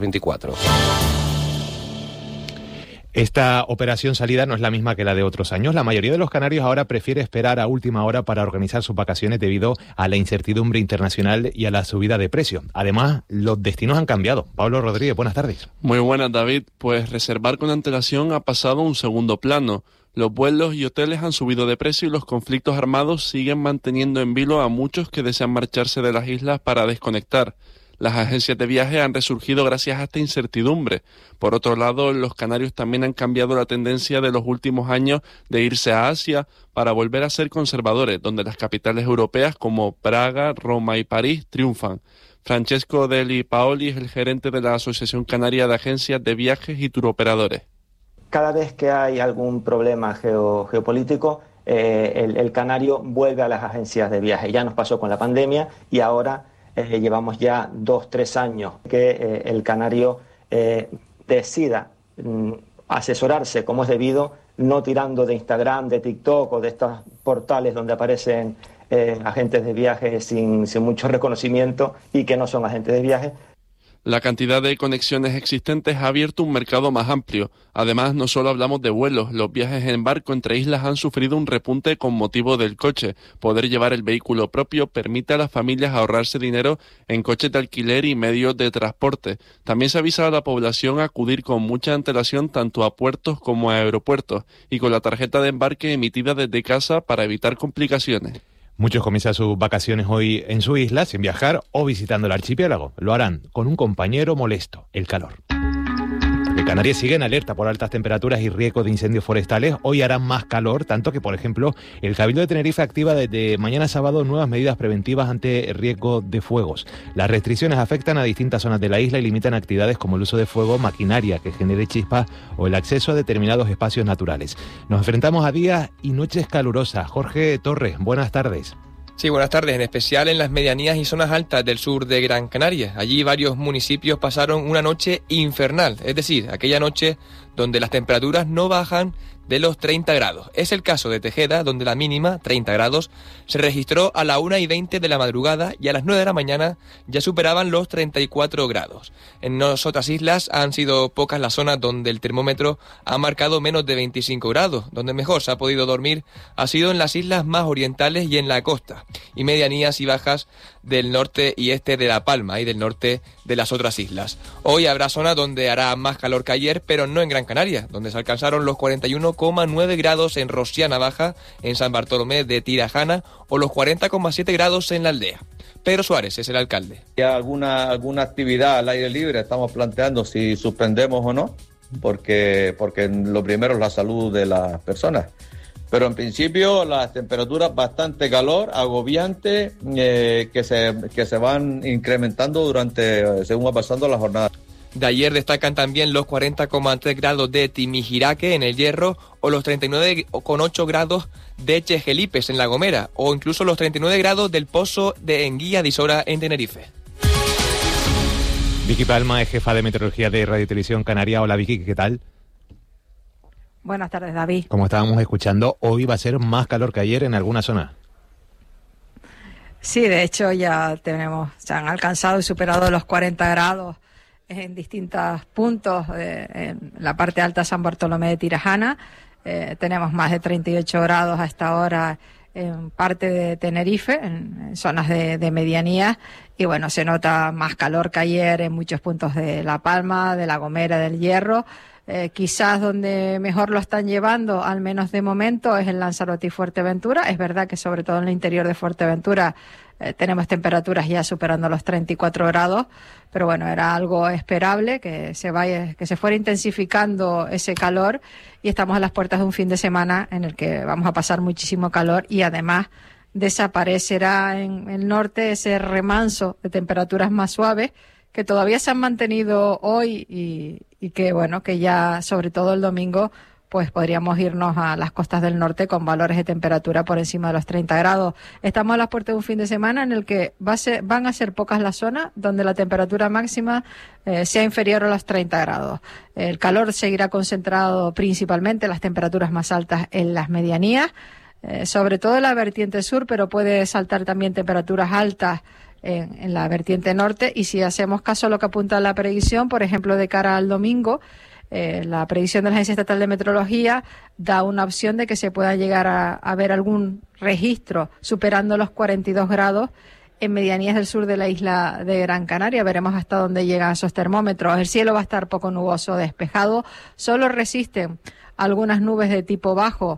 24. Esta operación salida no es la misma que la de otros años. La mayoría de los canarios ahora prefiere esperar a última hora para organizar sus vacaciones debido a la incertidumbre internacional y a la subida de precios. Además, los destinos han cambiado. Pablo Rodríguez, buenas tardes. Muy buenas, David. Pues reservar con antelación ha pasado a un segundo plano. Los vuelos y hoteles han subido de precio y los conflictos armados siguen manteniendo en vilo a muchos que desean marcharse de las islas para desconectar. Las agencias de viaje han resurgido gracias a esta incertidumbre. Por otro lado, los canarios también han cambiado la tendencia de los últimos años de irse a Asia para volver a ser conservadores, donde las capitales europeas como Praga, Roma y París triunfan. Francesco Deli Paoli es el gerente de la Asociación Canaria de Agencias de Viajes y Turoperadores. Cada vez que hay algún problema geopolítico, el canario vuelve a las agencias de viaje. Ya nos pasó con la pandemia y ahora llevamos ya 2-3 años que el canario decida asesorarse como es debido, no tirando de Instagram, de TikTok o de estos portales donde aparecen agentes de viaje sin mucho reconocimiento y que no son agentes de viaje. La cantidad de conexiones existentes ha abierto un mercado más amplio. Además, no solo hablamos de vuelos, los viajes en barco entre islas han sufrido un repunte con motivo del coche. Poder llevar el vehículo propio permite a las familias ahorrarse dinero en coches de alquiler y medios de transporte. También se avisa a la población a acudir con mucha antelación tanto a puertos como a aeropuertos y con la tarjeta de embarque emitida desde casa para evitar complicaciones. Muchos comienzan sus vacaciones hoy en su isla, sin viajar o visitando el archipiélago. Lo harán con un compañero molesto, el calor. Porque Canarias sigue en alerta por altas temperaturas y riesgo de incendios forestales. Hoy hará más calor, tanto que, por ejemplo, el Cabildo de Tenerife activa desde mañana sábado nuevas medidas preventivas ante el riesgo de fuegos. Las restricciones afectan a distintas zonas de la isla y limitan actividades como el uso de fuego, maquinaria que genere chispas o el acceso a determinados espacios naturales. Nos enfrentamos a días y noches calurosas. Jorge Torres, buenas tardes. Sí, buenas tardes, en especial en las medianías y zonas altas del sur de Gran Canaria. Allí varios municipios pasaron una noche infernal, es decir, aquella noche donde las temperaturas no bajan de los 30 grados. Es el caso de Tejeda, donde la mínima, 30 grados, se registró a la 1:20 de la madrugada y a las 9 de la mañana ya superaban los 34 grados. En las otras islas han sido pocas las zonas donde el termómetro ha marcado menos de 25 grados. Donde mejor se ha podido dormir ha sido en las islas más orientales y en la costa, y medianías y bajas del norte y este de La Palma y del norte de las otras islas. Hoy habrá zonas donde hará más calor que ayer, pero no en Gran Canaria, donde se alcanzaron los 41,9 grados en Rosiana Baja, en San Bartolomé de Tirajana, o los 40,7 grados en La Aldea. Pedro Suárez es el alcalde. Alguna actividad al aire libre estamos planteando si suspendemos o no, porque lo primero es la salud de las personas. Pero en principio las temperaturas bastante calor, agobiante, que se van incrementando según va pasando la jornada. De ayer destacan también los 40,3 grados de Timijiraque en El Hierro o los 39,8 grados de Chejelipes en La Gomera o incluso los 39 grados del Pozo de Enguía de Isora en Tenerife. Vicky Palma es jefa de meteorología de Radio y Televisión Canaria. Hola Vicky, ¿qué tal? Buenas tardes, David. Como estábamos escuchando, hoy va a ser más calor que ayer en alguna zona. Sí, de hecho se han alcanzado y superado los 40 grados en distintos puntos. En la parte alta San Bartolomé de Tirajana tenemos más de 38 grados a esta hora en parte de Tenerife, en zonas de medianía, y bueno, se nota más calor que ayer en muchos puntos de La Palma, de La Gomera, del Hierro. Quizás donde mejor lo están llevando, al menos de momento, es en Lanzarote y Fuerteventura. Es verdad que sobre todo en el interior de Fuerteventura tenemos temperaturas ya superando los 34 grados, pero bueno, era algo esperable que se fuera intensificando ese calor, y estamos a las puertas de un fin de semana en el que vamos a pasar muchísimo calor y además desaparecerá en el norte ese remanso de temperaturas más suaves que todavía se han mantenido hoy y que bueno, que ya sobre todo el domingo pues podríamos irnos a las costas del norte con valores de temperatura por encima de los 30 grados. Estamos a las puertas de un fin de semana en el que van a ser pocas las zonas donde la temperatura máxima sea inferior a los 30 grados. El calor seguirá concentrado principalmente, las temperaturas más altas en las medianías, sobre todo en la vertiente sur, pero puede saltar también temperaturas altas en la vertiente norte, y si hacemos caso a lo que apunta la predicción, por ejemplo, de cara al domingo, la predicción de la Agencia Estatal de Meteorología da una opción de que se pueda llegar a ver algún registro superando los 42 grados en medianías del sur de la isla de Gran Canaria. Veremos hasta dónde llegan esos termómetros. El cielo va a estar poco nuboso, despejado. Solo resisten algunas nubes de tipo bajo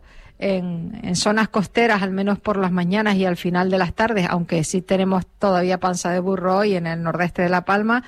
en zonas costeras, al menos por las mañanas y al final de las tardes, aunque sí tenemos todavía panza de burro hoy en el nordeste de La Palma,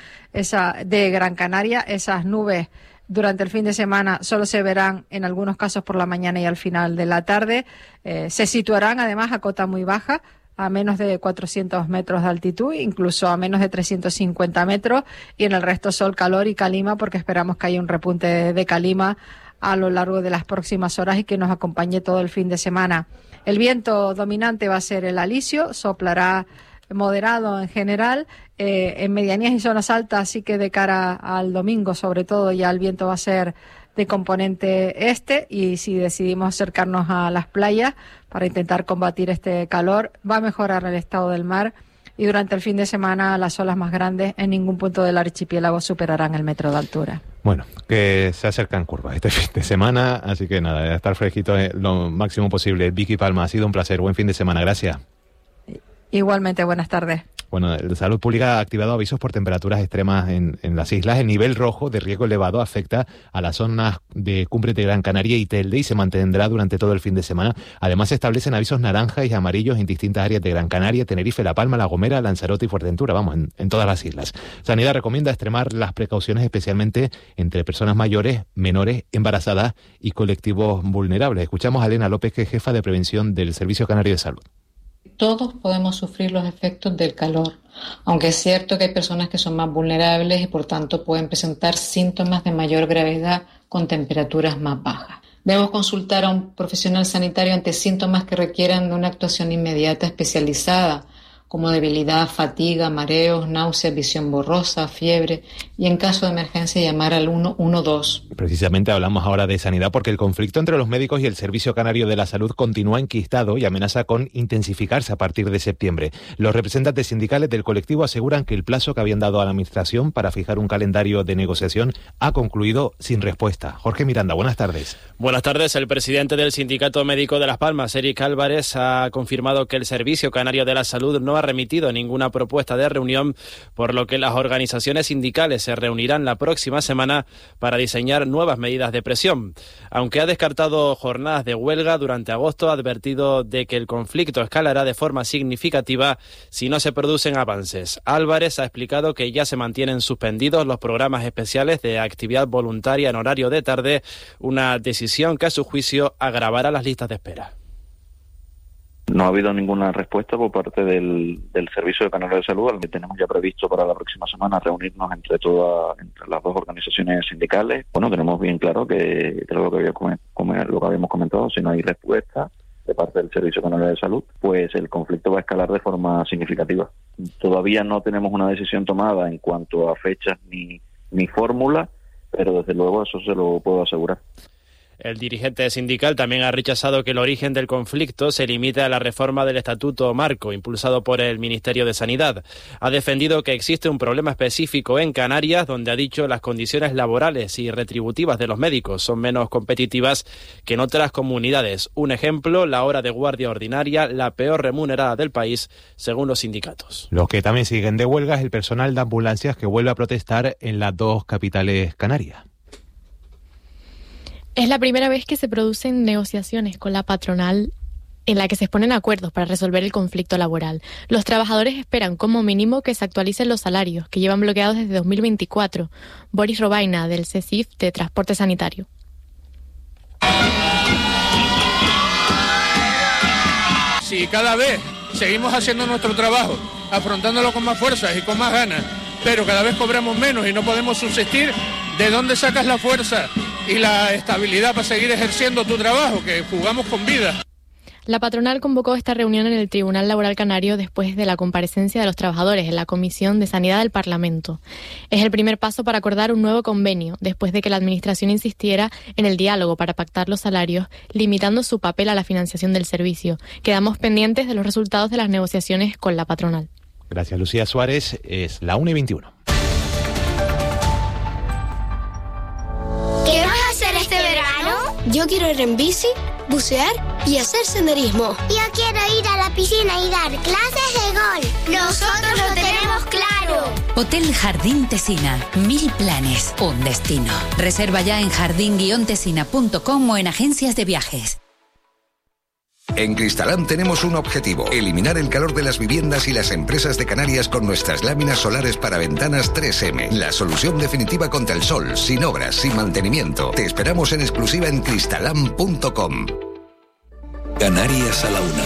de Gran Canaria. Esas nubes durante el fin de semana solo se verán en algunos casos por la mañana y al final de la tarde. Se situarán además a cota muy baja, a menos de 400 metros de altitud, incluso a menos de 350 metros, y en el resto sol, calor y calima, porque esperamos que haya un repunte de calima a lo largo de las próximas horas y que nos acompañe todo el fin de semana. El viento dominante va a ser el alisio, soplará moderado en general, en medianías y zonas altas, así que de cara al domingo sobre todo ya el viento va a ser de componente este, y si decidimos acercarnos a las playas para intentar combatir este calor, va a mejorar el estado del mar, y durante el fin de semana las olas más grandes en ningún punto del archipiélago superarán el metro de altura. Bueno, que se acercan curvas este fin de semana, así que nada, a estar fresquito lo máximo posible. Vicky Palma, ha sido un placer, buen fin de semana, gracias. Igualmente, buenas tardes. Bueno, Salud Pública ha activado avisos por temperaturas extremas en las islas. El nivel rojo de riesgo elevado afecta a las zonas de Cumbre de Gran Canaria y Telde y se mantendrá durante todo el fin de semana. Además, se establecen avisos naranjas y amarillos en distintas áreas de Gran Canaria, Tenerife, La Palma, La Gomera, Lanzarote y Fuerteventura, en todas las islas. Sanidad recomienda extremar las precauciones, especialmente entre personas mayores, menores, embarazadas y colectivos vulnerables. Escuchamos a Elena López, que es jefa de prevención del Servicio Canario de Salud. Todos podemos sufrir los efectos del calor, aunque es cierto que hay personas que son más vulnerables y por tanto pueden presentar síntomas de mayor gravedad con temperaturas más bajas. Debemos consultar a un profesional sanitario ante síntomas que requieran de una actuación inmediata especializada, como debilidad, fatiga, mareos, náuseas, visión borrosa, fiebre, y en caso de emergencia llamar al 112. Precisamente hablamos ahora de sanidad porque el conflicto entre los médicos y el Servicio Canario de la Salud continúa enquistado y amenaza con intensificarse a partir de septiembre. Los representantes sindicales del colectivo aseguran que el plazo que habían dado a la Administración para fijar un calendario de negociación ha concluido sin respuesta. Jorge Miranda, buenas tardes. Buenas tardes. El presidente del Sindicato Médico de Las Palmas, Eric Álvarez, ha confirmado que el Servicio Canario de la Salud no ha remitido ninguna propuesta de reunión, por lo que las organizaciones sindicales se reunirán la próxima semana para diseñar nuevas medidas de presión. Aunque ha descartado jornadas de huelga durante agosto, ha advertido de que el conflicto escalará de forma significativa si no se producen avances. Álvarez ha explicado que ya se mantienen suspendidos los programas especiales de actividad voluntaria en horario de tarde, una decisión que a su juicio agravará las listas de espera. No ha habido ninguna respuesta por parte del Servicio Canario de Salud, al que tenemos ya previsto para la próxima semana reunirnos entre las dos organizaciones sindicales. Bueno, tenemos bien claro que lo que habíamos comentado, si no hay respuesta de parte del Servicio Canario de Salud, pues el conflicto va a escalar de forma significativa. Todavía no tenemos una decisión tomada en cuanto a fechas ni fórmula, pero desde luego eso se lo puedo asegurar. El dirigente sindical también ha rechazado que el origen del conflicto se limite a la reforma del Estatuto Marco, impulsado por el Ministerio de Sanidad. Ha defendido que existe un problema específico en Canarias, donde ha dicho las condiciones laborales y retributivas de los médicos son menos competitivas que en otras comunidades. Un ejemplo, la hora de guardia ordinaria, la peor remunerada del país, según los sindicatos. Los que también siguen de huelga es el personal de ambulancias, que vuelve a protestar en las dos capitales canarias. Es la primera vez que se producen negociaciones con la patronal en la que se exponen acuerdos para resolver el conflicto laboral. Los trabajadores esperan como mínimo que se actualicen los salarios, que llevan bloqueados desde 2024. Boris Robaina, del CESIF de Transporte Sanitario. Si cada vez seguimos haciendo nuestro trabajo, afrontándolo con más fuerzas y con más ganas, pero cada vez cobramos menos y no podemos subsistir, ¿de dónde sacas la fuerza y la estabilidad para seguir ejerciendo tu trabajo? Que jugamos con vida. La patronal convocó esta reunión en el Tribunal Laboral Canario después de la comparecencia de los trabajadores en la Comisión de Sanidad del Parlamento. Es el primer paso para acordar un nuevo convenio, después de que la Administración insistiera en el diálogo para pactar los salarios, limitando su papel a la financiación del servicio. Quedamos pendientes de los resultados de las negociaciones con la patronal. Gracias, Lucía Suárez. Es la 1:21. ¿Qué vas a hacer este verano? Yo quiero ir en bici, bucear y hacer senderismo. Yo quiero ir a la piscina y dar clases de golf. Nosotros lo tenemos claro. Hotel Jardín Tesina. 1000 planes, un destino. Reserva ya en jardin-tesina.com o en agencias de viajes. En Cristalam tenemos un objetivo: eliminar el calor de las viviendas y las empresas de Canarias con nuestras láminas solares para ventanas 3M. La solución definitiva contra el sol, sin obras, sin mantenimiento. Te esperamos en exclusiva en cristalam.com. Canarias a la 1.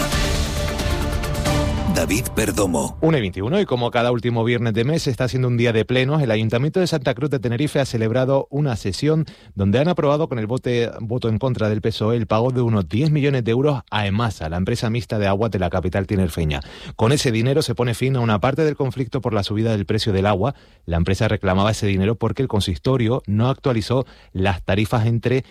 David Perdomo. 1:21, y como cada último viernes de mes está siendo un día de plenos, el Ayuntamiento de Santa Cruz de Tenerife ha celebrado una sesión donde han aprobado con el voto en contra del PSOE el pago de unos 10 millones de euros a EMASA, la empresa mixta de aguas de la capital tinerfeña. Con ese dinero se pone fin a una parte del conflicto por la subida del precio del agua. La empresa reclamaba ese dinero porque el consistorio no actualizó las tarifas entre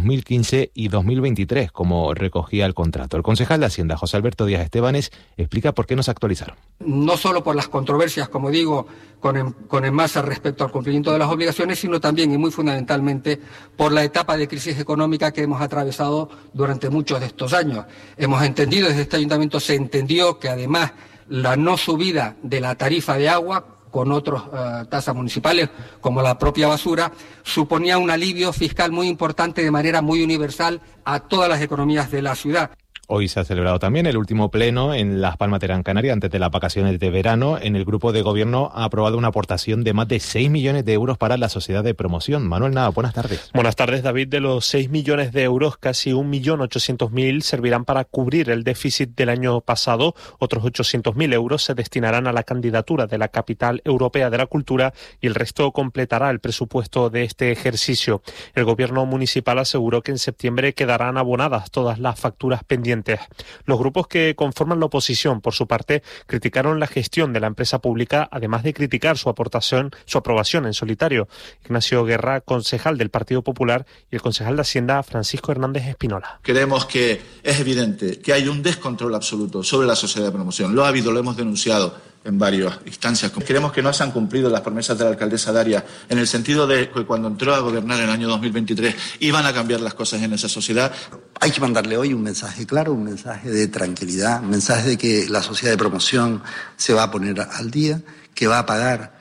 2015 y 2023, como recogía el contrato. El concejal de Hacienda, José Alberto Díaz Estebanes, explica por qué no se actualizaron. No solo por las controversias, como digo, con EMASA respecto al cumplimiento de las obligaciones, sino también y muy fundamentalmente por la etapa de crisis económica que hemos atravesado durante muchos de estos años. Hemos entendido, desde este ayuntamiento se entendió que además la no subida de la tarifa de agua con otras tasas municipales, como la propia basura, suponía un alivio fiscal muy importante de manera muy universal a todas las economías de la ciudad. Hoy se ha celebrado también el último pleno en Las Palmas de Gran Canaria antes de las vacaciones de verano. En el grupo de gobierno ha aprobado una aportación de más de 6 millones de euros para la sociedad de promoción. Manuel Nava, buenas tardes. Buenas tardes, David. De los 6 millones de euros, casi 1.800.000 servirán para cubrir el déficit del año pasado. Otros 800.000 euros se destinarán a la candidatura de la Capital Europea de la Cultura y el resto completará el presupuesto de este ejercicio. El gobierno municipal aseguró que en septiembre quedarán abonadas todas las facturas pendientes. Los grupos que conforman la oposición, por su parte, criticaron la gestión de la empresa pública, además de criticar su aprobación en solitario. Ignacio Guerra, concejal del Partido Popular, y el concejal de Hacienda, Francisco Hernández Espinola. Creemos que es evidente que hay un descontrol absoluto sobre la sociedad de promoción. Lo ha habido, lo hemos denunciado en varias instancias. Queremos que no se han cumplido las promesas de la alcaldesa Daria, en el sentido de que cuando entró a gobernar en el año 2023 iban a cambiar las cosas en esa sociedad. Hay que mandarle hoy un mensaje claro, un mensaje de tranquilidad, un mensaje de que la sociedad de promoción se va a poner al día, que va a pagar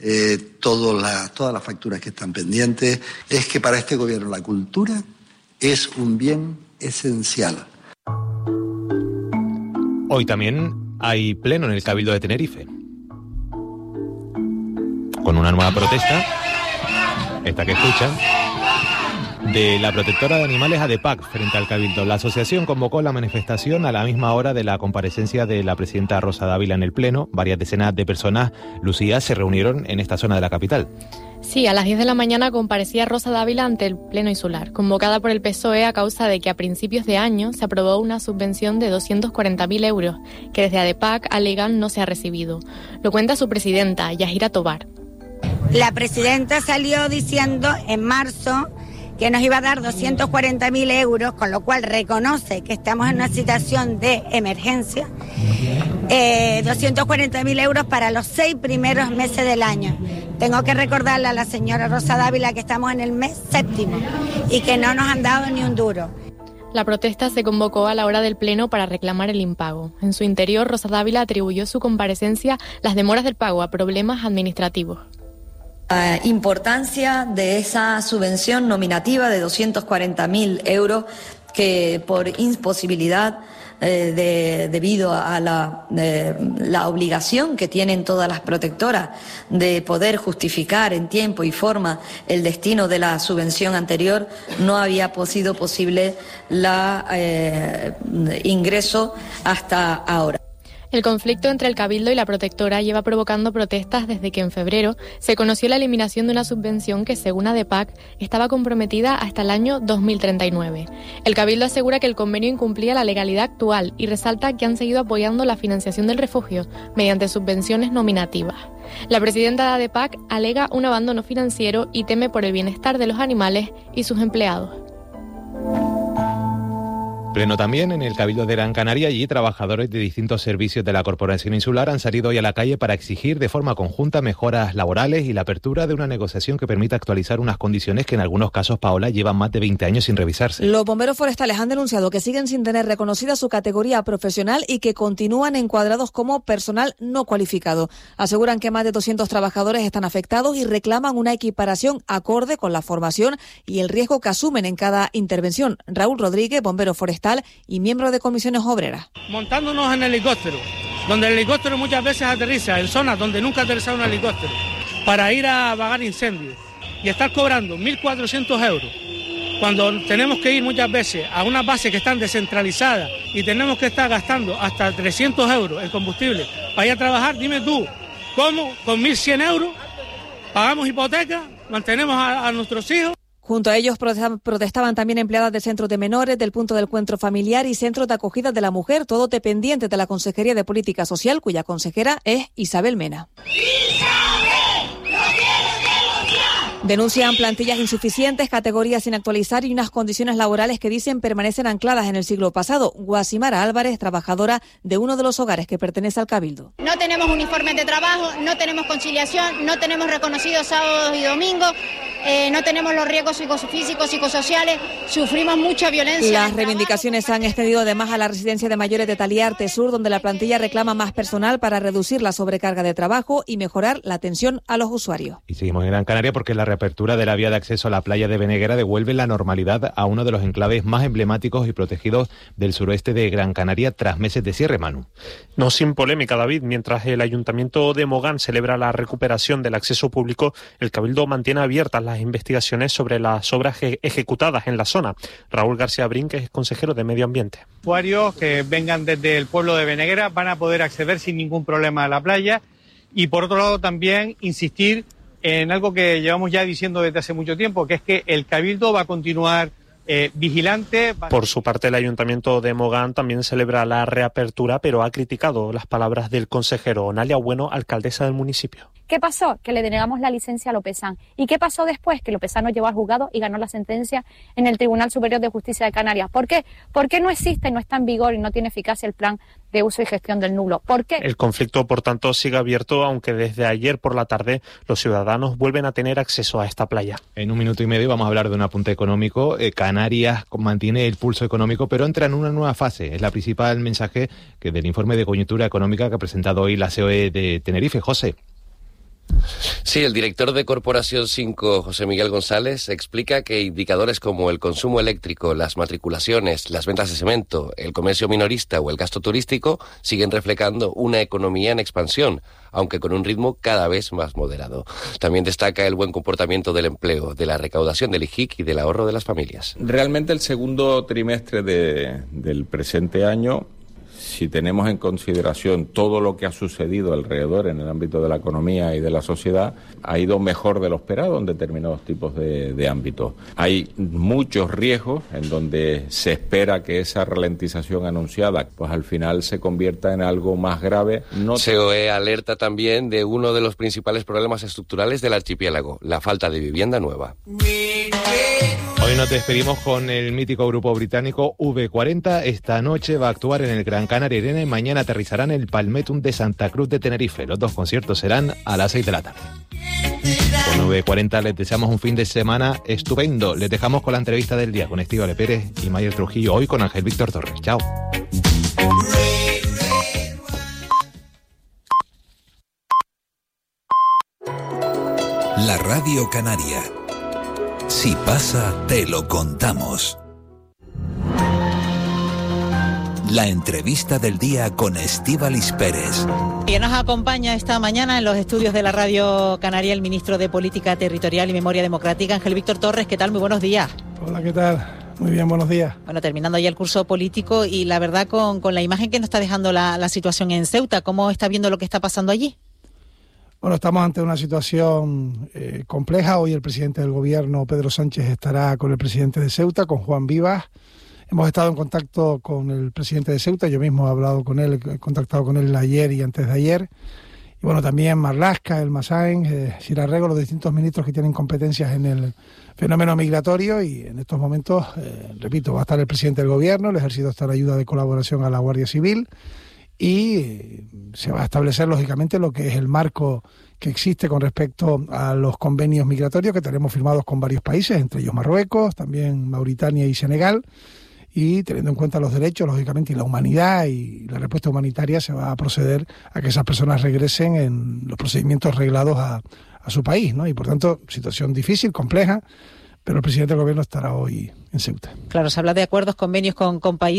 todas las facturas que están pendientes. Es que para este gobierno la cultura es un bien esencial. Hoy también hay pleno en el Cabildo de Tenerife, con una nueva protesta, esta que escuchan, de la protectora de animales ADEPAC frente al Cabildo. La asociación convocó la manifestación a la misma hora de la comparecencia de la presidenta Rosa Dávila en el Pleno. Varias decenas de personas, Lucía, se reunieron en esta zona de la capital. Sí, a las 10 de la mañana comparecía Rosa Dávila ante el Pleno Insular, convocada por el PSOE a causa de que a principios de año se aprobó una subvención de 240.000 euros, que desde ADEPAC alegan no se ha recibido. Lo cuenta su presidenta, Yajira Tobar. La presidenta salió diciendo en marzo que nos iba a dar 240.000 euros, con lo cual reconoce que estamos en una situación de emergencia. 240.000 euros para los 6 primeros meses del año. Tengo que recordarle a la señora Rosa Dávila que estamos en el mes 7º y que no nos han dado ni un duro. La protesta se convocó a la hora del Pleno para reclamar el impago. En su interior, Rosa Dávila atribuyó su comparecencia las demoras del pago a problemas administrativos. La importancia de esa subvención nominativa de 240.000 euros que por imposibilidad debido a la obligación que tienen todas las protectoras de poder justificar en tiempo y forma el destino de la subvención anterior, no había sido posible ingreso hasta ahora. El conflicto entre el Cabildo y la protectora lleva provocando protestas desde que en febrero se conoció la eliminación de una subvención que, según ADEPAC, estaba comprometida hasta el año 2039. El Cabildo asegura que el convenio incumplía la legalidad actual y resalta que han seguido apoyando la financiación del refugio mediante subvenciones nominativas. La presidenta de ADEPAC alega un abandono financiero y teme por el bienestar de los animales y sus empleados. Pleno también en el Cabildo de Gran Canaria. Allí trabajadores de distintos servicios de la Corporación Insular han salido hoy a la calle para exigir de forma conjunta mejoras laborales y la apertura de una negociación que permita actualizar unas condiciones que en algunos casos, Paola, llevan más de 20 años sin revisarse. Los bomberos forestales han denunciado que siguen sin tener reconocida su categoría profesional y que continúan encuadrados como personal no cualificado. Aseguran que más de 200 trabajadores están afectados y reclaman una equiparación acorde con la formación y el riesgo que asumen en cada intervención. Raúl Rodríguez, bombero forestal y miembro de comisiones obreras. Montándonos en helicóptero, donde el helicóptero muchas veces aterriza en zonas donde nunca ha aterrizado un helicóptero, para ir a apagar incendios y estar cobrando 1.400 euros, cuando tenemos que ir muchas veces a unas bases que están descentralizadas y tenemos que estar gastando hasta 300 euros en combustible para ir a trabajar. Dime tú, ¿cómo con 1.100 euros pagamos hipoteca, mantenemos a nuestros hijos? Junto a ellos protestaban también empleadas de centros de menores, del punto de encuentro familiar y centros de acogida de la mujer, todo dependiente de la Consejería de Política Social, cuya consejera es Isabel Mena. Denuncian plantillas insuficientes, categorías sin actualizar y unas condiciones laborales que dicen permanecen ancladas en el siglo pasado. Guasimara Álvarez, trabajadora de uno de los hogares que pertenece al Cabildo. No tenemos uniformes de trabajo, no tenemos conciliación, no tenemos reconocidos sábados y domingos, no tenemos los riesgos psicofísicos, psicosociales, sufrimos mucha violencia. Las reivindicaciones se han extendido además a la residencia de mayores de Taliarte Sur, donde la plantilla reclama más personal para reducir la sobrecarga de trabajo y mejorar la atención a los usuarios. Y seguimos en Gran Canaria porque la reapertura de la vía de acceso a la playa de Beneguera devuelve la normalidad a uno de los enclaves más emblemáticos y protegidos del suroeste de Gran Canaria tras meses de cierre, Manu. No sin polémica, David. Mientras el Ayuntamiento de Mogán celebra la recuperación del acceso público, el Cabildo mantiene abiertas las investigaciones sobre las obras ejecutadas en la zona. Raúl García Brin, que es consejero de Medio Ambiente. Usuarios que vengan desde el pueblo de Beneguera van a poder acceder sin ningún problema a la playa y, por otro lado, también insistir en algo que llevamos ya diciendo desde hace mucho tiempo, que es que el Cabildo va a continuar vigilante. Por su parte, el Ayuntamiento de Mogán también celebra la reapertura, pero ha criticado las palabras del consejero. Onalia Bueno, alcaldesa del municipio. ¿Qué pasó? Que le denegamos la licencia a Lopezán. ¿Y qué pasó después? Que Lopezán nos llevó al juzgado y ganó la sentencia en el Tribunal Superior de Justicia de Canarias. ¿Por qué? Porque no existe, no está en vigor y no tiene eficacia el plan de uso y gestión del nulo. ¿Por qué? El conflicto, por tanto, sigue abierto, aunque desde ayer por la tarde los ciudadanos vuelven a tener acceso a esta playa. En un minuto y medio vamos a hablar de un apunte económico. Canarias mantiene el pulso económico, pero entra en una nueva fase. Es la principal mensaje que del informe de coyuntura económica que ha presentado hoy la COE de Tenerife. José. Sí, el director de Corporación 5, José Miguel González, explica que indicadores como el consumo eléctrico, las matriculaciones, las ventas de cemento, el comercio minorista o el gasto turístico siguen reflejando una economía en expansión, aunque con un ritmo cada vez más moderado. También destaca el buen comportamiento del empleo, de la recaudación del IJIC y del ahorro de las familias. Realmente el segundo trimestre del presente año, si tenemos en consideración todo lo que ha sucedido alrededor en el ámbito de la economía y de la sociedad, ha ido mejor de lo esperado en determinados tipos de ámbitos. Hay muchos riesgos en donde se espera que esa ralentización anunciada pues al final se convierta en algo más grave. COE alerta también de uno de los principales problemas estructurales del archipiélago, la falta de vivienda nueva. Hoy nos despedimos con el mítico grupo británico V40. Esta noche va a actuar en el Gran Canaria Arena y mañana aterrizarán en el Palmetum de Santa Cruz de Tenerife. Los dos conciertos serán a las 6 de la tarde. Con V40 les deseamos un fin de semana estupendo. Les dejamos con la entrevista del día con Estíbaliz Pérez y Mayer Trujillo. Hoy con Ángel Víctor Torres. Chao. La Radio Canaria. Si pasa, te lo contamos. La entrevista del día con Estíbaliz Pérez. Que nos acompaña esta mañana en los estudios de la Radio Canaria el ministro de Política Territorial y Memoria Democrática, Ángel Víctor Torres. ¿Qué tal? Muy buenos días. Hola, ¿qué tal? Muy bien, buenos días. Bueno, terminando ya el curso político y la verdad con la imagen que nos está dejando la situación en Ceuta, ¿cómo está viendo lo que está pasando allí? Bueno, estamos ante una situación compleja. Hoy el presidente del gobierno, Pedro Sánchez, estará con el presidente de Ceuta, con Juan Vivas. Hemos estado en contacto con el presidente de Ceuta, yo mismo he hablado con él, he contactado con él ayer y antes de ayer. Y Y bueno, también Marlaska, el Masáen, Sirarrego, los distintos ministros que tienen competencias en el fenómeno migratorio, y en estos momentos, repito, va a estar el presidente del gobierno, el ejército está en ayuda de colaboración a la Guardia Civil, y se va a establecer lógicamente lo que es el marco que existe con respecto a los convenios migratorios que tenemos firmados con varios países, entre ellos Marruecos, también Mauritania y Senegal, y teniendo en cuenta los derechos, lógicamente, y la humanidad y la respuesta humanitaria, se va a proceder a que esas personas regresen en los procedimientos reglados a su país, ¿no? Y por tanto, situación difícil, compleja, pero el presidente del gobierno estará hoy en Ceuta. Claro, se habla de acuerdos, convenios con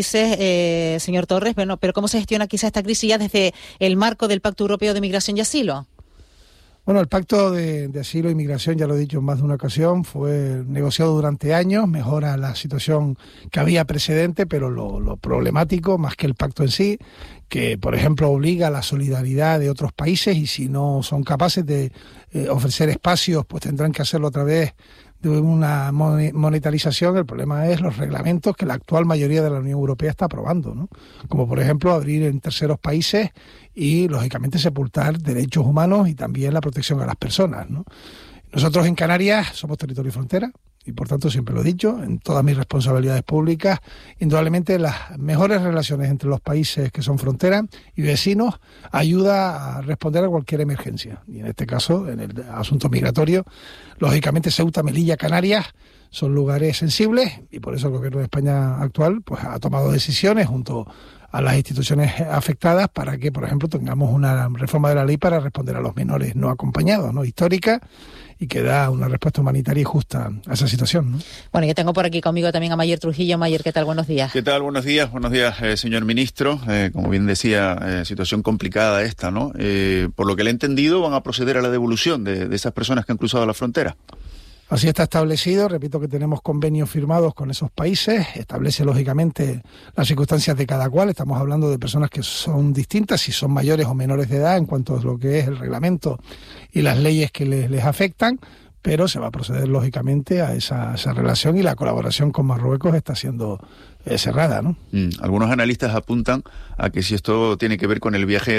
países, señor Torres, pero ¿cómo se gestiona quizá esta crisis ya desde el marco del Pacto Europeo de Migración y Asilo? Bueno, el Pacto de Asilo y Migración, ya lo he dicho en más de una ocasión, fue negociado durante años, mejora la situación que había precedente, pero lo problemático, más que el pacto en sí, que por ejemplo obliga a la solidaridad de otros países, y si no son capaces de ofrecer espacios, pues tendrán que hacerlo a través de una monetarización. El problema es los reglamentos que la actual mayoría de la Unión Europea está aprobando, ¿no? Como por ejemplo abrir en terceros países y lógicamente sepultar derechos humanos y también la protección a las personas, ¿no? Nosotros en Canarias somos territorio y frontera, y por tanto, siempre lo he dicho, en todas mis responsabilidades públicas, indudablemente las mejores relaciones entre los países que son frontera y vecinos ayuda a responder a cualquier emergencia. Y en este caso, en el asunto migratorio, lógicamente Ceuta, Melilla, Canarias son lugares sensibles, y por eso el gobierno de España actual pues ha tomado decisiones junto a las instituciones afectadas para que, por ejemplo, tengamos una reforma de la ley para responder a los menores no acompañados, ¿no? Histórica, y que da una respuesta humanitaria y justa a esa situación, ¿no? Bueno, yo tengo por aquí conmigo también a Mayer Trujillo. Mayer, ¿qué tal? Buenos días. ¿Qué tal? Buenos días, señor ministro. Como bien decía, situación complicada esta, ¿no? Por lo que le he entendido, van a proceder a la devolución de esas personas que han cruzado la frontera. Así está establecido. Repito que tenemos convenios firmados con esos países. Establece lógicamente las circunstancias de cada cual. Estamos hablando de personas que son distintas, si son mayores o menores de edad, en cuanto a lo que es el reglamento y las leyes que les afectan, pero se va a proceder lógicamente a esa relación, y la colaboración con Marruecos está siendo cerrada, ¿no? Algunos analistas apuntan a que si esto tiene que ver con el viaje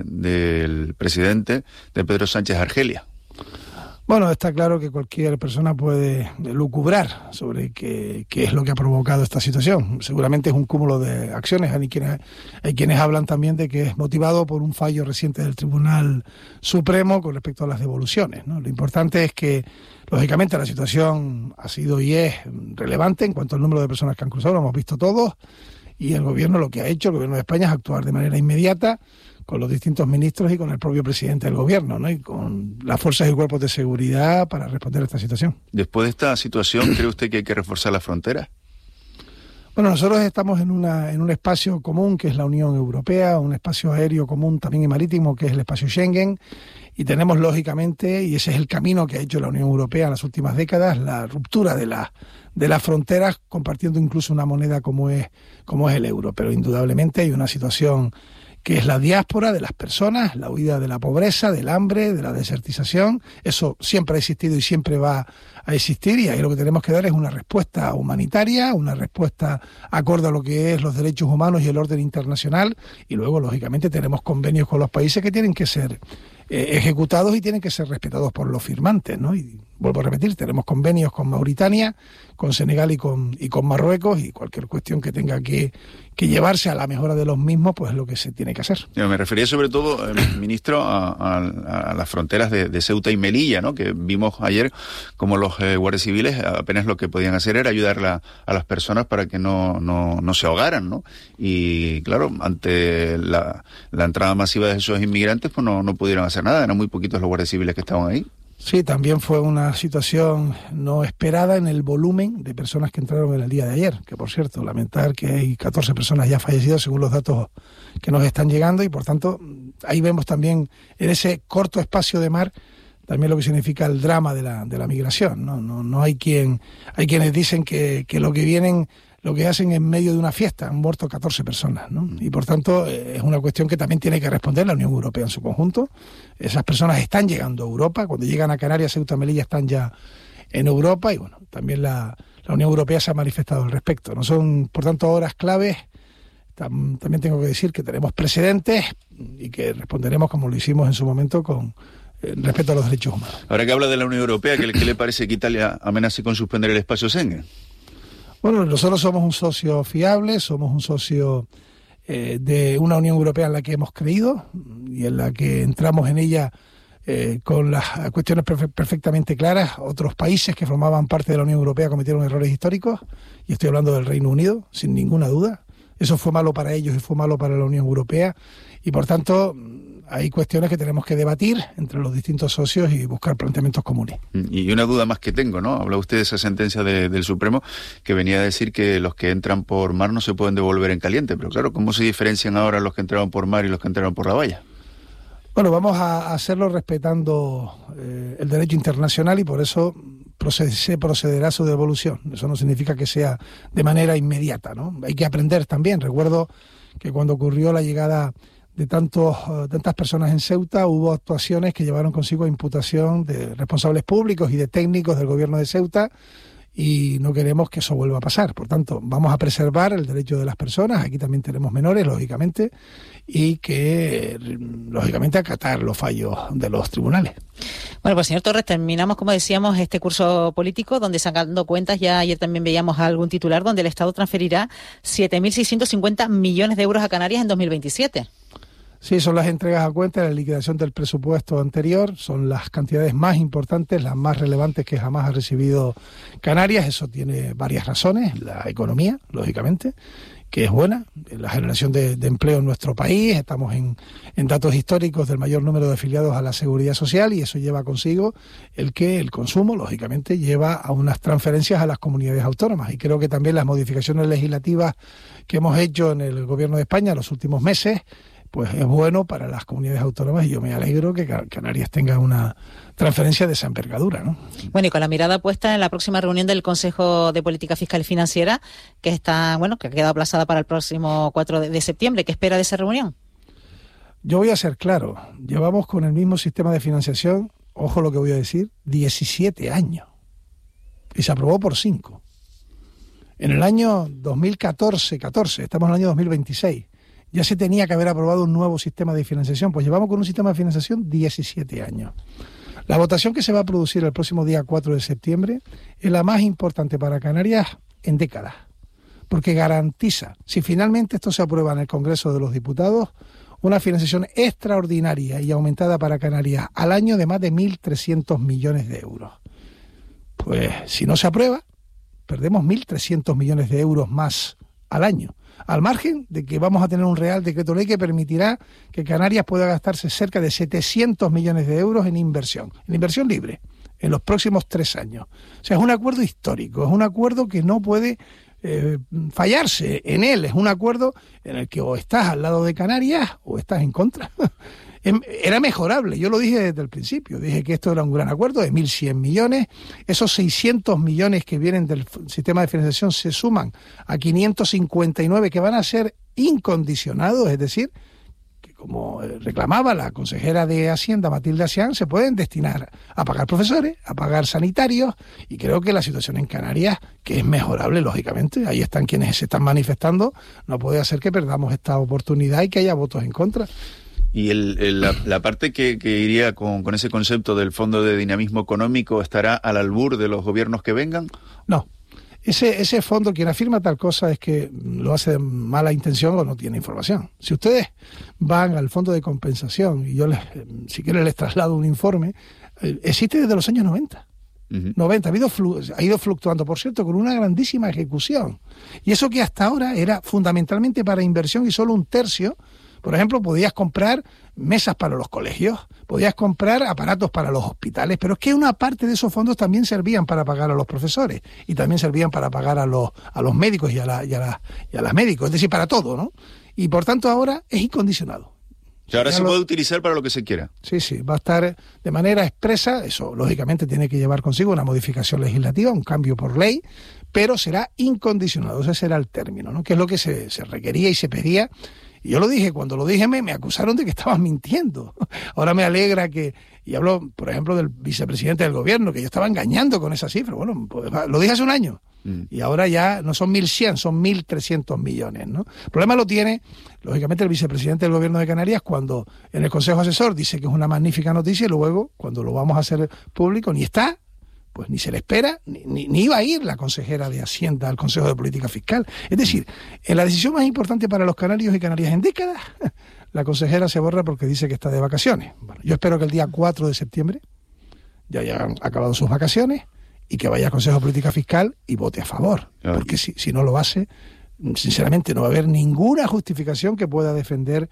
del presidente, de Pedro Sánchez a Argelia. Bueno, está claro que cualquier persona puede lucubrar sobre qué es lo que ha provocado esta situación. Seguramente es un cúmulo de acciones. Hay quienes hablan también de que es motivado por un fallo reciente del Tribunal Supremo con respecto a las devoluciones, ¿no? Lo importante es que, lógicamente, la situación ha sido y es relevante en cuanto al número de personas que han cruzado, lo hemos visto todos, y el gobierno lo que ha hecho, el gobierno de España, es actuar de manera inmediata con los distintos ministros y con el propio presidente del gobierno, ¿no? Y con las fuerzas y cuerpos de seguridad para responder a esta situación. Después de esta situación, ¿cree usted que hay que reforzar la frontera? Bueno, nosotros estamos en un espacio común que es la Unión Europea, un espacio aéreo común también y marítimo que es el espacio Schengen, y tenemos lógicamente, y ese es el camino que ha hecho la Unión Europea en las últimas décadas, la ruptura de las fronteras, compartiendo incluso una moneda como es el euro. Pero indudablemente hay una situación que es la diáspora de las personas, la huida de la pobreza, del hambre, de la desertización. Eso siempre ha existido y siempre va a existir, y ahí lo que tenemos que dar es una respuesta humanitaria, una respuesta acorde a lo que es los derechos humanos y el orden internacional, y luego, lógicamente, tenemos convenios con los países que tienen que ser ejecutados y tienen que ser respetados por los firmantes, ¿no? Y vuelvo a repetir, tenemos convenios con Mauritania, con Senegal y con Marruecos, y cualquier cuestión que tenga que llevarse a la mejora de los mismos, pues es lo que se tiene que hacer. Me refería sobre todo, ministro, a las fronteras de Ceuta y Melilla, ¿no? Que vimos ayer como los guardias civiles apenas lo que podían hacer era ayudar a las personas para que no se ahogaran, ¿no? Y claro, ante la entrada masiva de esos inmigrantes, pues no pudieron hacer nada. Eran muy poquitos los guardias civiles que estaban ahí. Sí, también fue una situación no esperada en el volumen de personas que entraron en el día de ayer, que por cierto, lamentar que hay 14 personas ya fallecidas según los datos que nos están llegando, y por tanto ahí vemos también en ese corto espacio de mar también lo que significa el drama de la migración, ¿no? No hay quienes dicen que lo que vienen, lo que hacen en medio de una fiesta, han muerto 14 personas, ¿no? Y por tanto es una cuestión que también tiene que responder la Unión Europea en su conjunto. Esas personas están llegando a Europa, cuando llegan a Canarias, Ceuta, Melilla, están ya en Europa, y bueno, también la Unión Europea se ha manifestado al respecto. No son, por tanto, horas claves. también tengo que decir que tenemos precedentes y que responderemos como lo hicimos en su momento con respeto a los derechos humanos. Ahora que habla de la Unión Europea, ¿qué le parece que Italia amenace con suspender el espacio Schengen? Bueno, nosotros somos un socio fiable, somos un socio de una Unión Europea en la que hemos creído y en la que entramos en ella con las cuestiones perfectamente claras. Otros países que formaban parte de la Unión Europea cometieron errores históricos, y estoy hablando del Reino Unido, sin ninguna duda. Eso fue malo para ellos y fue malo para la Unión Europea, y por tanto hay cuestiones que tenemos que debatir entre los distintos socios y buscar planteamientos comunes. Y una duda más que tengo, ¿no? Habla usted de esa sentencia del Supremo que venía a decir que los que entran por mar no se pueden devolver en caliente, pero claro, ¿cómo se diferencian ahora los que entraron por mar y los que entraron por la valla? Bueno, vamos a hacerlo respetando el derecho internacional, y por eso se procederá a su devolución. Eso no significa que sea de manera inmediata, ¿no? Hay que aprender también. Recuerdo que cuando ocurrió la llegada de tantas personas en Ceuta, hubo actuaciones que llevaron consigo a imputación de responsables públicos y de técnicos del gobierno de Ceuta, y no queremos que eso vuelva a pasar. Por tanto, vamos a preservar el derecho de las personas. Aquí también tenemos menores, lógicamente, y que, lógicamente, acatar los fallos de los tribunales. Bueno, pues señor Torres, terminamos, como decíamos, este curso político, donde, sacando cuentas, ya ayer también veíamos algún titular donde el Estado transferirá 7.650 millones de euros a Canarias en 2027. Sí, son las entregas a cuenta de la liquidación del presupuesto anterior, son las cantidades más importantes, las más relevantes que jamás ha recibido Canarias. Eso tiene varias razones: la economía, lógicamente, que es buena, la generación de empleo en nuestro país, estamos en datos históricos del mayor número de afiliados a la Seguridad Social, y eso lleva consigo el que el consumo, lógicamente, lleva a unas transferencias a las comunidades autónomas, y creo que también las modificaciones legislativas que hemos hecho en el Gobierno de España en los últimos meses, pues es bueno para las comunidades autónomas, y yo me alegro que Canarias tenga una transferencia de esa envergadura, ¿no? Bueno, y con la mirada puesta en la próxima reunión del Consejo de Política Fiscal y Financiera, que está, bueno, que ha quedado aplazada para el próximo 4 de septiembre. ¿Qué espera de esa reunión? Yo voy a ser claro, llevamos con el mismo sistema de financiación, ojo lo que voy a decir, 17 años, y se aprobó por 5. En el año 2014, estamos en el año 2026, ya se tenía que haber aprobado un nuevo sistema de financiación. Pues llevamos con un sistema de financiación 17 años. La votación que se va a producir el próximo día 4 de septiembre es la más importante para Canarias en décadas, porque garantiza, si finalmente esto se aprueba en el Congreso de los Diputados, una financiación extraordinaria y aumentada para Canarias al año de más de 1.300 millones de euros. Pues si no se aprueba, perdemos 1.300 millones de euros más al año, al margen de que vamos a tener un Real Decreto Ley que permitirá que Canarias pueda gastarse cerca de 700 millones de euros en inversión libre, en los próximos 3 años. O sea, es un acuerdo histórico, es un acuerdo que no puede fallarse en él, es un acuerdo en el que o estás al lado de Canarias o estás en contra. Era mejorable, yo lo dije desde el principio, dije que esto era un gran acuerdo de 1.100 millones, esos 600 millones que vienen del sistema de financiación se suman a 559 que van a ser incondicionados, es decir, que como reclamaba la consejera de Hacienda, Matilde Asián, se pueden destinar a pagar profesores, a pagar sanitarios, y creo que la situación en Canarias, que es mejorable, lógicamente, ahí están quienes se están manifestando, no puede hacer que perdamos esta oportunidad y que haya votos en contra. ¿Y la parte que iría con ese concepto del Fondo de Dinamismo Económico estará al albur de los gobiernos que vengan? No. Ese fondo, quien afirma tal cosa es que lo hace de mala intención o no tiene información. Si ustedes van al Fondo de Compensación, y yo si quieren les traslado un informe, existe desde los años 90. 90, ha ido fluctuando, por cierto, con una grandísima ejecución. Y eso que hasta ahora era fundamentalmente para inversión, y solo un tercio. Por ejemplo, podías comprar mesas para los colegios, podías comprar aparatos para los hospitales, pero es que una parte de esos fondos también servían para pagar a los profesores, y también servían para pagar a los médicos y a las médicos, es decir, para todo, ¿no? Y por tanto ahora es incondicionado. O sea, ahora se puede utilizar para lo que se quiera. Sí, va a estar de manera expresa. Eso lógicamente tiene que llevar consigo una modificación legislativa, un cambio por ley, pero será incondicionado, ese será el término, ¿no? Que es lo que se requería y se pedía. Y yo lo dije, cuando lo dije me acusaron de que estaba mintiendo. Ahora me alegra y hablo, por ejemplo, del vicepresidente del gobierno, que yo estaba engañando con esa cifra. Bueno, pues, lo dije hace un año. Y ahora ya no son 1.100, son 1.300 millones, ¿no? El problema lo tiene, lógicamente, el vicepresidente del Gobierno de Canarias cuando en el Consejo Asesor dice que es una magnífica noticia y luego, cuando lo vamos a hacer público, ni está, pues ni se le espera, ni iba a ir la consejera de Hacienda al Consejo de Política Fiscal. Es decir, en la decisión más importante para los canarios y canarias en décadas, la consejera se borra porque dice que está de vacaciones. Bueno, yo espero que el día 4 de septiembre ya hayan acabado sus vacaciones y que vaya al Consejo de Política Fiscal y vote a favor. Porque si no lo hace, sinceramente no va a haber ninguna justificación que pueda defender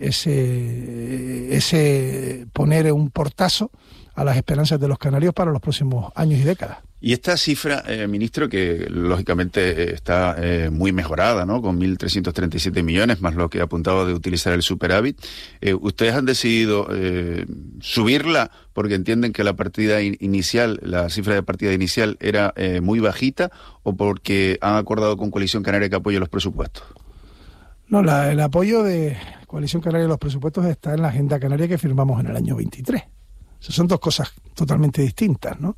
ese poner un portazo a las esperanzas de los canarios para los próximos años y décadas. Y esta cifra, ministro, que lógicamente está muy mejorada, ¿no? Con 1.337 millones, más lo que apuntaba de utilizar el superávit. ¿Ustedes han decidido subirla porque entienden que la partida inicial, la cifra de partida inicial era muy bajita, o porque han acordado con Coalición Canaria que apoye los presupuestos? No, el apoyo de Coalición Canaria a los presupuestos está en la Agenda Canaria que firmamos en el año 23. O sea, son dos cosas totalmente distintas, ¿no?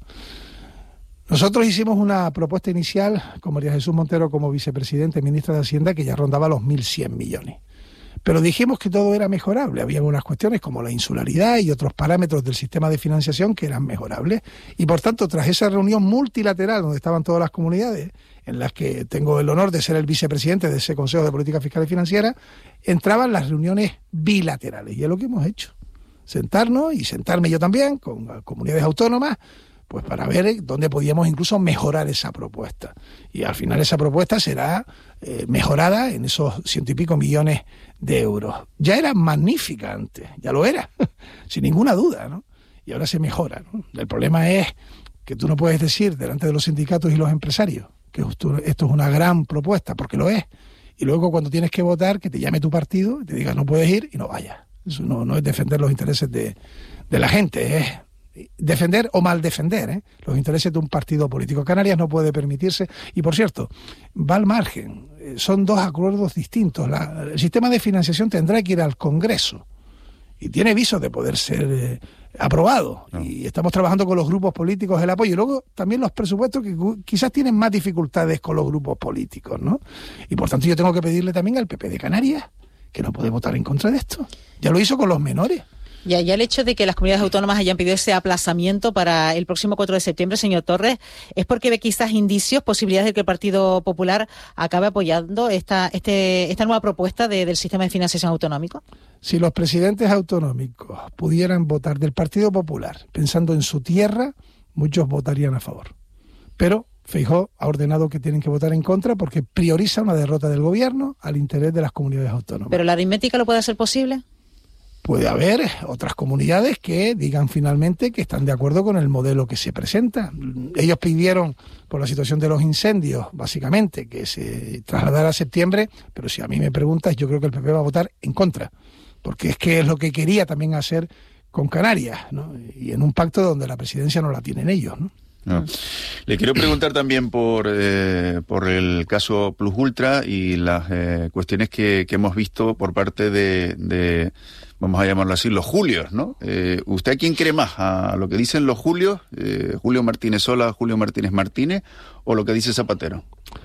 Nosotros hicimos una propuesta inicial con María Jesús Montero como vicepresidente y ministra de Hacienda que ya rondaba los 1.100 millones. Pero dijimos que todo era mejorable. Había unas cuestiones como la insularidad y otros parámetros del sistema de financiación que eran mejorables. Y por tanto, tras esa reunión multilateral donde estaban todas las comunidades, en las que tengo el honor de ser el vicepresidente de ese Consejo de Política Fiscal y Financiera, entraban las reuniones bilaterales. Y es lo que hemos hecho. Sentarnos y sentarme yo también con comunidades autónomas, pues para ver dónde podíamos incluso mejorar esa propuesta. Y al final esa propuesta será mejorada en esos 100 y pico millones de euros. Ya era magnífica antes, ya lo era, sin ninguna duda, ¿no? Y ahora se mejora, ¿no? El problema es que tú no puedes decir delante de los sindicatos y los empresarios que esto es una gran propuesta, porque lo es. Y luego cuando tienes que votar, que te llame tu partido y te diga no puedes ir y no vayas. Eso no es defender los intereses de la gente, es defender o mal defender los intereses de un partido político. Canarias no puede permitirse, y por cierto, va al margen, son dos acuerdos distintos. El sistema de financiación tendrá que ir al Congreso y tiene visos de poder ser aprobado, y estamos trabajando con los grupos políticos el apoyo, y luego también los presupuestos que quizás tienen más dificultades con los grupos políticos, ¿no? Y por tanto yo tengo que pedirle también al PP de Canarias que no puede votar en contra de esto. Ya lo hizo con los menores. Ya el hecho de que las comunidades autónomas hayan pedido ese aplazamiento para el próximo 4 de septiembre, señor Torres, ¿es porque ve quizás indicios, posibilidades de que el Partido Popular acabe apoyando esta nueva propuesta del sistema de financiación autonómico? Si los presidentes autonómicos pudieran votar del Partido Popular pensando en su tierra, muchos votarían a favor. Pero Feijóo ha ordenado que tienen que votar en contra porque prioriza una derrota del gobierno al interés de las comunidades autónomas. ¿Pero la aritmética lo puede hacer posible? Puede haber otras comunidades que digan finalmente que están de acuerdo con el modelo que se presenta. Ellos pidieron, por la situación de los incendios, básicamente, que se trasladara a septiembre, pero si a mí me preguntas, yo creo que el PP va a votar en contra, porque es que es lo que quería también hacer con Canarias, ¿no? Y en un pacto donde la presidencia no la tienen ellos, ¿no? No. Le quiero preguntar también por el caso Plus Ultra y las cuestiones que hemos visto por parte de vamos a llamarlo así, los Julios, ¿no? ¿Usted a quién cree más? ¿A lo que dicen los Julios? ¿Julio Martínez Sola, Julio Martínez Martínez, o lo que dice Zapatero?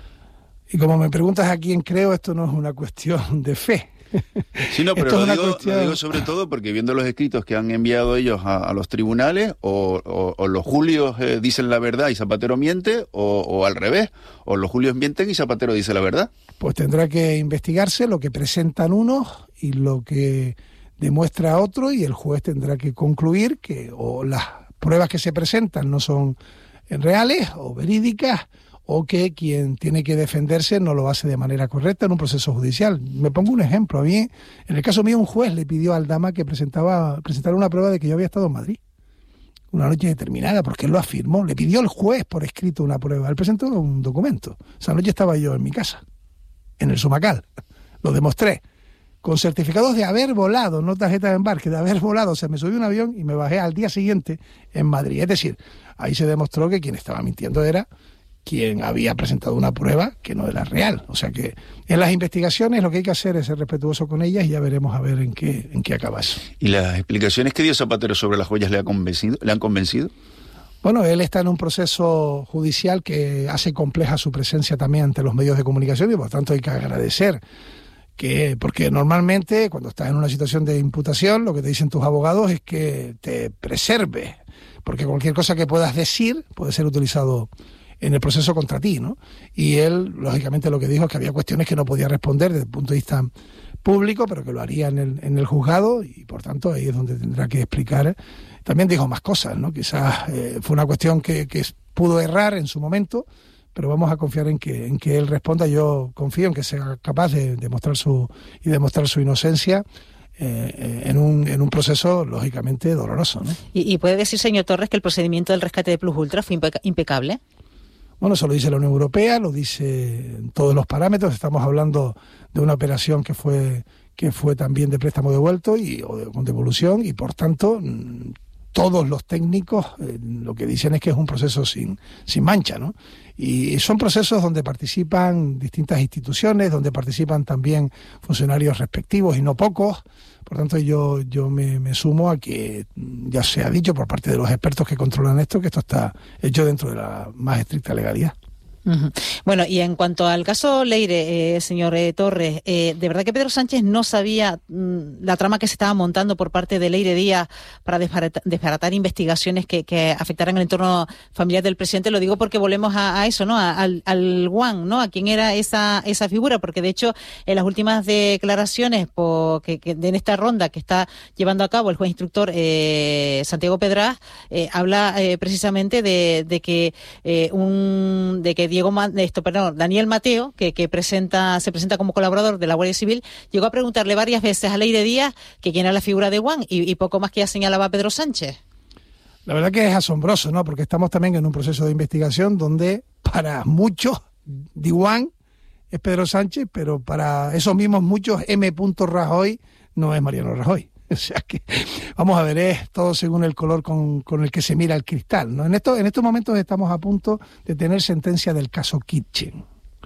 Y como me preguntas a quién creo, esto no es una cuestión de fe. Sí, no, pero lo digo sobre todo porque viendo los escritos que han enviado ellos a los tribunales, o los Julios dicen la verdad y Zapatero miente, o al revés, o los Julios mienten y Zapatero dice la verdad. Pues tendrá que investigarse lo que presentan unos y lo que demuestra otro, y el juez tendrá que concluir que o las pruebas que se presentan no son reales o verídicas, o que quien tiene que defenderse no lo hace de manera correcta en un proceso judicial. Me pongo un ejemplo. A mí, en el caso mío, un juez le pidió al Dama que presentara una prueba de que yo había estado en Madrid una noche determinada, porque él lo afirmó. Le pidió al juez por escrito una prueba. Él presentó un documento. Esa noche estaba yo en mi casa, en el Sumacal. Lo demostré. Con certificados de haber volado, no tarjetas de embarque, de haber volado. O sea, me subí a un avión y me bajé al día siguiente en Madrid. Es decir, ahí se demostró que quien estaba mintiendo era quien había presentado una prueba que no era real. O sea que en las investigaciones lo que hay que hacer es ser respetuoso con ellas, y ya veremos a ver en qué acaba eso. ¿Y las explicaciones que dio Zapatero sobre las joyas le han convencido? Bueno, él está en un proceso judicial que hace compleja su presencia también ante los medios de comunicación y por tanto hay que agradecer porque normalmente cuando estás en una situación de imputación lo que te dicen tus abogados es que te preserves, porque cualquier cosa que puedas decir puede ser utilizado en el proceso contra ti, ¿no? Y él, lógicamente, lo que dijo es que había cuestiones que no podía responder desde el punto de vista público, pero que lo haría en el juzgado y, por tanto, ahí es donde tendrá que explicar. También dijo más cosas, ¿no? Quizás fue una cuestión que pudo errar en su momento, pero vamos a confiar en que él responda. Yo confío en que sea capaz de demostrar su inocencia en un proceso, lógicamente, doloroso, ¿no? ¿Y puede decir, señor Torres, que el procedimiento del rescate de Plus Ultra fue impecable? Bueno, eso lo dice la Unión Europea, lo dice en todos los parámetros. Estamos hablando de una operación que fue también de préstamo devuelto o con devolución y, por tanto, todos los técnicos lo que dicen es que es un proceso sin mancha, ¿no? Y son procesos donde participan distintas instituciones, donde participan también funcionarios respectivos y no pocos. Por tanto, yo me sumo a que ya se ha dicho por parte de los expertos que controlan esto que esto está hecho dentro de la más estricta legalidad. Uh-huh. Bueno, y en cuanto al caso Leire, señor Torres, ¿de verdad que Pedro Sánchez no sabía la trama que se estaba montando por parte de Leire Díaz para desbaratar investigaciones que afectaran el entorno familiar del presidente? Lo digo porque volvemos a eso, ¿no? Al Guan, ¿no? A quién era esa figura, porque de hecho en las últimas declaraciones que en esta ronda que está llevando a cabo el juez instructor Santiago Pedraz habla precisamente de que Daniel Mateo, que se presenta como colaborador de la Guardia Civil, llegó a preguntarle varias veces a Leire Díaz que quién era la figura de Guan y poco más que ya señalaba Pedro Sánchez. La verdad que es asombroso, ¿no? Porque estamos también en un proceso de investigación donde para muchos Guan es Pedro Sánchez, pero para esos mismos muchos M. Rajoy no es Mariano Rajoy. O sea que, vamos a ver, es todo según el color con el que se mira el cristal, ¿no? En estos momentos estamos a punto de tener sentencia del caso Kitchen.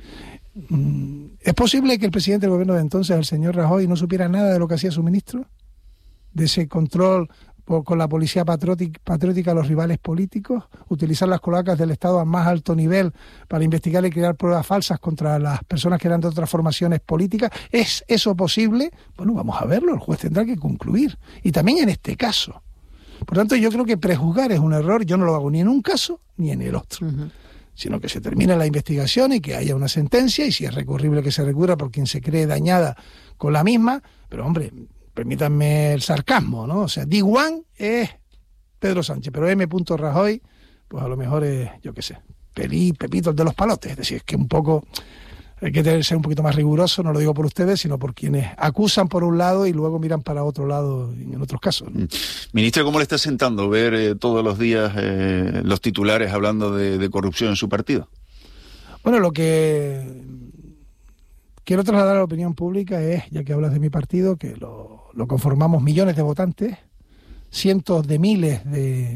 ¿Es posible que el presidente del gobierno de entonces, el señor Rajoy, no supiera nada de lo que hacía su ministro? De ese control con la policía patriótica a los rivales políticos, utilizar las cloacas del Estado a más alto nivel para investigar y crear pruebas falsas contra las personas que eran de otras formaciones políticas. ¿Es eso posible? Bueno, vamos a verlo, el juez tendrá que concluir. Y también en este caso. Por tanto, yo creo que prejuzgar es un error. Yo no lo hago ni en un caso ni en el otro. Uh-huh. Sino que se termine la investigación y que haya una sentencia, y si es recurrible que se recurra por quien se cree dañada con la misma. Pero, hombre, permítanme el sarcasmo, ¿no? O sea, D1 es Pedro Sánchez, pero M. Rajoy, pues a lo mejor es, yo qué sé, Pepito el de los palotes. Es decir, es que un poco hay que ser un poquito más riguroso, no lo digo por ustedes, sino por quienes acusan por un lado y luego miran para otro lado en otros casos, ¿no? Ministro, ¿cómo le está sentando ver todos los días los titulares hablando de corrupción en su partido? Bueno, lo que quiero trasladar a la opinión pública es, ya que hablas de mi partido, que lo conformamos millones de votantes, cientos de miles de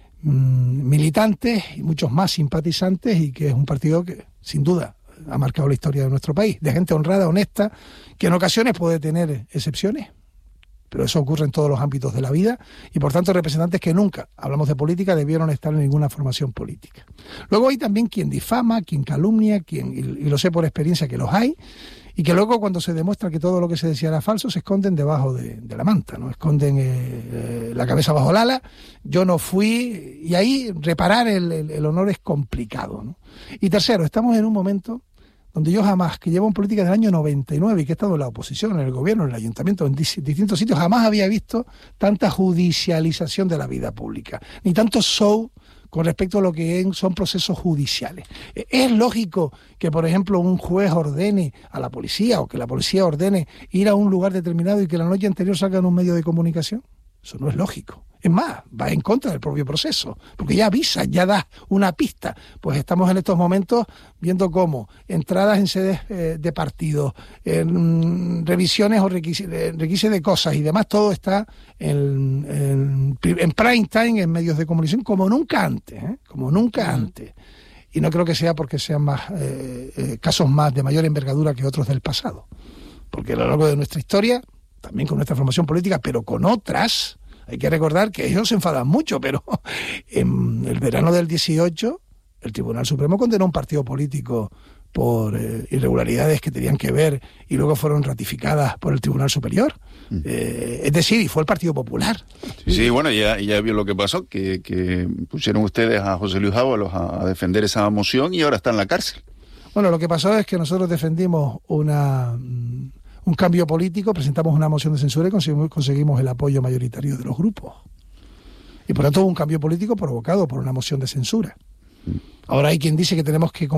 militantes y muchos más simpatizantes, y que es un partido que, sin duda, ha marcado la historia de nuestro país, de gente honrada, honesta, que en ocasiones puede tener excepciones, pero eso ocurre en todos los ámbitos de la vida, y por tanto representantes que nunca, hablamos de política, debieron estar en ninguna formación política. Luego hay también quien difama, quien calumnia, y lo sé por experiencia que los hay, y que luego cuando se demuestra que todo lo que se decía era falso, se esconden debajo de la manta, ¿no? Esconden la cabeza bajo el ala. Yo no fui, y ahí reparar el honor es complicado, ¿no? Y tercero, estamos en un momento donde yo jamás, que llevo en política del año 99 y que he estado en la oposición, en el gobierno, en el ayuntamiento, en distintos sitios, jamás había visto tanta judicialización de la vida pública, ni tanto show con respecto a lo que son procesos judiciales. ¿Es lógico que, por ejemplo, un juez ordene a la policía o que la policía ordene ir a un lugar determinado y que la noche anterior salga en un medio de comunicación? Eso no es lógico. Es más, va en contra del propio proceso, porque ya avisa, ya da una pista. Pues estamos en estos momentos viendo cómo entradas en sedes de partidos, en revisiones o requisitos de cosas y demás, todo está en prime time en medios de comunicación como nunca antes, como nunca antes. Y no creo que sea porque sean más casos más de mayor envergadura que otros del pasado, porque a lo largo de nuestra historia, también con nuestra formación política, pero con otras, Hay que recordar que ellos se enfadan mucho, pero en el verano del 18 el Tribunal Supremo condenó a un partido político por irregularidades que tenían que ver y luego fueron ratificadas por el Tribunal Superior. Es decir, y fue el Partido Popular. Sí, bueno, ya vio lo que pasó, que pusieron ustedes a José Luis Ábalos a defender esa moción y ahora está en la cárcel. Bueno, lo que pasó es que nosotros defendimos un cambio político, presentamos una moción de censura y conseguimos el apoyo mayoritario de los grupos. Y por tanto hubo un cambio político provocado por una moción de censura. Ahora hay quien dice que tenemos que